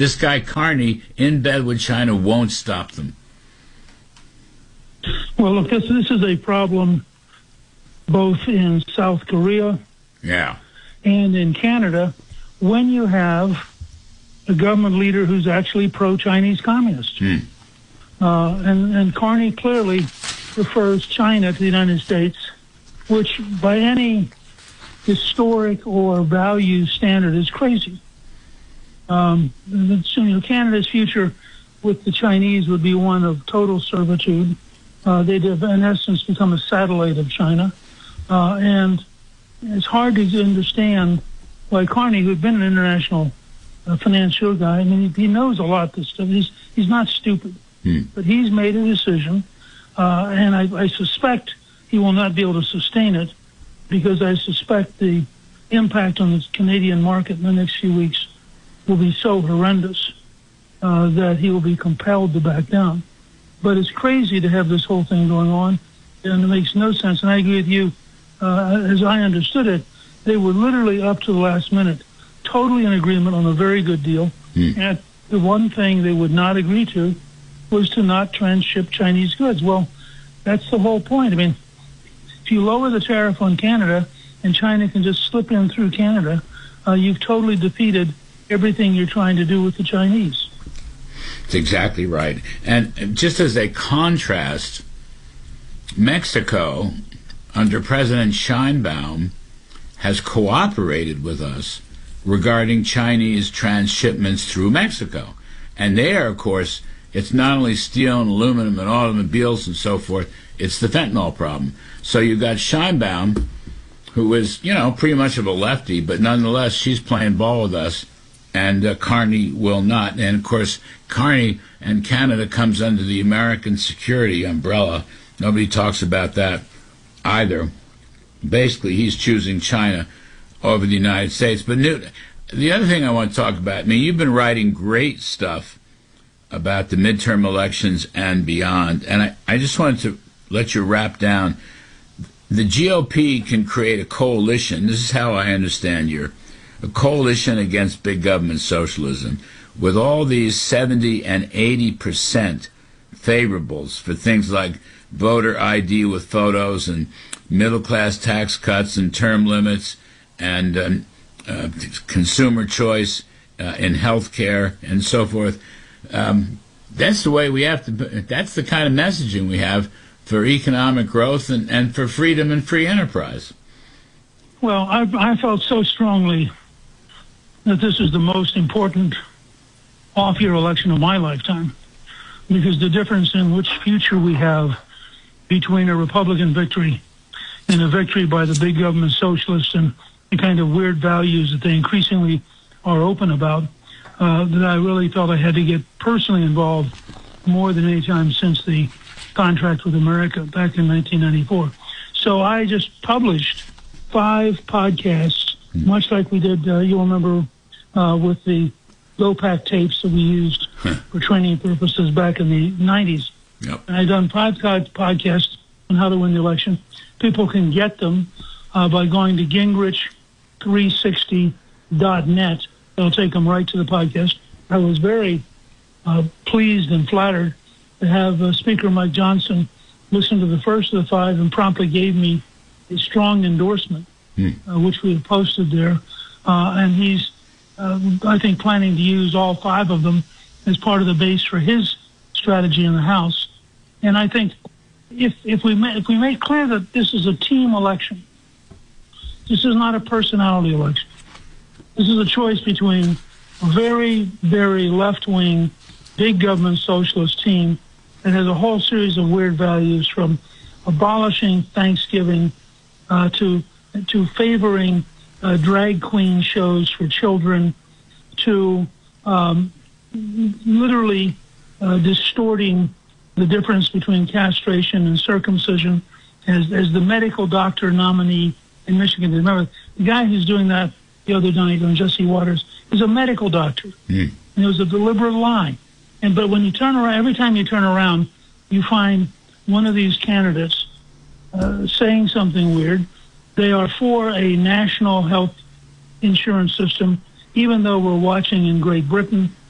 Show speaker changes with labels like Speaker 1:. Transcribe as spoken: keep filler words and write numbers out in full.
Speaker 1: this guy Carney in bed with China won't stop them.
Speaker 2: Well, look, this, this is a problem both in South Korea
Speaker 1: yeah.
Speaker 2: and in Canada when you have a government leader who's actually pro-Chinese communist.
Speaker 1: Hmm.
Speaker 2: Uh, and, and Carney clearly refers China to the United States, which by any historic or value standard is crazy. Um, you know, Canada's future with the Chinese would be one of total servitude. Uh, they'd have, in essence, become a satellite of China. Uh, and it's hard to understand why Carney, who'd been an international uh, financial guy, I mean, he, he knows a lot of this stuff. He's, he's not stupid.
Speaker 1: Hmm.
Speaker 2: But he's made a decision, uh, and I, I suspect he will not be able to sustain it because I suspect the impact on the Canadian market in the next few weeks will be so horrendous uh, that he will be compelled to back down. But it's crazy to have this whole thing going on, and it makes no sense. And I agree with you. Uh, as I understood it, they were literally up to the last minute, totally in agreement on a very good deal.
Speaker 1: Hmm.
Speaker 2: And the one thing they would not agree to was to not transship Chinese goods. Well, that's the whole point. I mean, if you lower the tariff on Canada and China can just slip in through Canada, uh, you've totally defeated everything you're trying to do with the Chinese.
Speaker 1: That's exactly right. And just as a contrast, Mexico, under President Sheinbaum, has cooperated with us regarding Chinese transshipments through Mexico. And there, of course, it's not only steel and aluminum and automobiles and so forth, it's the fentanyl problem. So you've got Sheinbaum, who is, you know, pretty much of a lefty, but nonetheless, she's playing ball with us, and uh, Carney will not. And, of course, Carney and Canada comes under the American security umbrella. Nobody talks about that either. Basically, he's choosing China over the United States. But Newt, the other thing I want to talk about, I mean, you've been writing great stuff about the midterm elections and beyond, and I, I just wanted to let you wrap down. The G O P can create a coalition. This is how I understand your a coalition against big government socialism with all these seventy and eighty percent favorables for things like voter I D with photos and middle-class tax cuts and term limits and um, uh, consumer choice uh, in health care and so forth. Um, that's the way we have to, that's the kind of messaging we have for economic growth and, and for freedom and free enterprise.
Speaker 2: Well, I, I felt so strongly that this is the most important off-year election of my lifetime, because the difference in which future we have between a Republican victory and a victory by the big government socialists and the kind of weird values that they increasingly are open about, uh, that I really felt I had to get personally involved more than any time since the contract with America back in nineteen ninety-four. So I just published five podcasts, much like we did, uh, you'll remember, uh, with the low-pack tapes that we used for training purposes back in the nineties.
Speaker 1: Yep.
Speaker 2: And I've done five podcasts on how to win the election. People can get them uh, by going to gingrich three sixty dot net. It'll take them right to the podcast. I was very uh, pleased and flattered to have uh, Speaker Mike Johnson listen to the first of the five and promptly gave me a strong endorsement, mm. uh, which we have posted there. Uh, and he's, uh, I think, planning to use all five of them as part of the base for his strategy in the House. And I think if if we ma- if we make clear that this is a team election, this is not a personality election. This is a choice between a very, very left-wing, big government socialist team that has a whole series of weird values, from abolishing Thanksgiving uh, to to favoring uh, drag queen shows for children, to um, literally uh, distorting the difference between castration and circumcision. As, as the medical doctor nominee in Michigan, remember, the guy who's doing that the other night on Jesse Waters is a medical doctor. Mm. And it was a deliberate lie. And but when you turn around, every time you turn around, you find one of these candidates uh, saying something weird. They are for a national health insurance system, even though we're watching in Great Britain